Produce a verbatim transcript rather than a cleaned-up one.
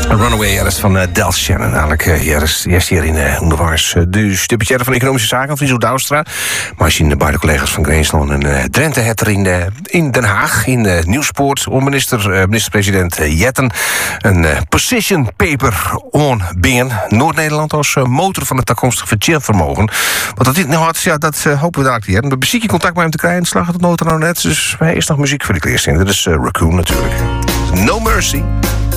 Runaway, dat is van uh, Del Shannon. Eigenlijk, uh, ja, dat is eerst hier in uh, Onderwaars. Uh, dus de budgetten van Economische Zaken van Friso Douwstra. Maar als je de beide collega's van Greensland en uh, Drenthe het er in, uh, in Den Haag, in uh, Nieuwspoort, om minister, uh, minister-president uh, Jetten een uh, position paper on bingen. Noord-Nederland als uh, motor van het toekomstige verkeersvermogen. Wat dat dit nou had, ja, dat uh, hopen we daar hier. We hebben zieke contact met hem te krijgen. Slag het nood nou net. Dus wij eerst nog muziek voor de eerste. Dat is uh, Raccoon natuurlijk. No Mercy.